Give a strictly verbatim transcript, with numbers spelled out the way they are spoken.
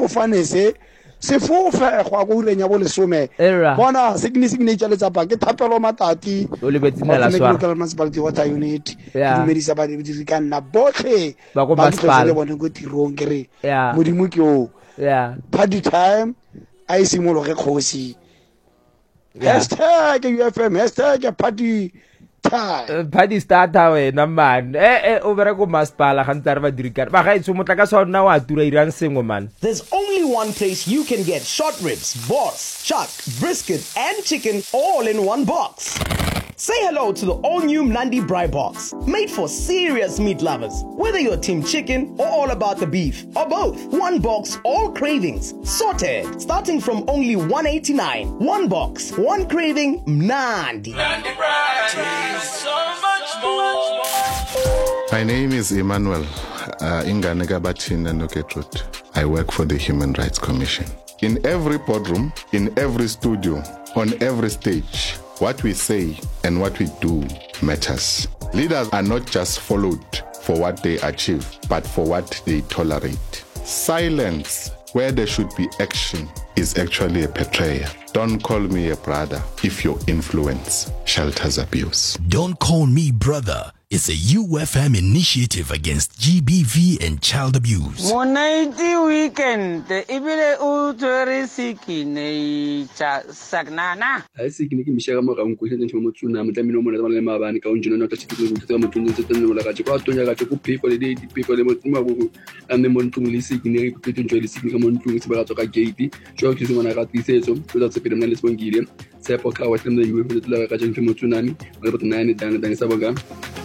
fofane se se fofe go a go urenya bo lesome bona signature le tsapa ke thapelo matati o le betsina la swara local municipality water unit di medisa ba di ka nna botlhe ba go masipala le bona go tirong kere yeah modimo ke o yeah party time I simolo ge khosi hashtag U F M hashtag party time party starter wena man eh eh o bere go masipala ga ntse re ba dirikana ba ga itse motla ka sona wa tura irang sengwe man. There's only one place you can get short ribs, boss, chuck, brisket and chicken all in one box. Say hello to the all-new Mnandi Braai Box, made for serious meat lovers. Whether you're team chicken or all about the beef, or both, one box, all cravings, sorted, starting from only one eighty-nine. One box, one craving, Mnandi. Mnandi Braai, so much more. My name is Emmanuel uh, Inganega Batina Noketrut. I work for the Human Rights Commission. In every boardroom, in every studio, on every stage, what we say and what we do matters. Leaders are not just followed for what they achieve, but for what they tolerate. Silence where there should be action is actually a betrayal. Don't call me a brother if your influence shelters abuse. Don't call me brother. It's a U F M initiative against G B V and child abuse. Monaiti weekend, ibile utwere siki ne sagnana. I siki ni kimishaka mo kaungu kwa nchi mo tuna mtami no mo na male mabani ka unjino na tashiti ko tata mo tuna tata no la kaje kwa tonya kaje ku pay for the day pay for the mo tuma go ame mo tuna siki ni ku tete njo siki ka mo tuna sibara to ka gate jo kisi mo na ka tiseso to tsa pele mna lesbongile sepo ka wa tlemda U F M tla ka kaje mo tuna ni mo tuna ni dana dana sabaga.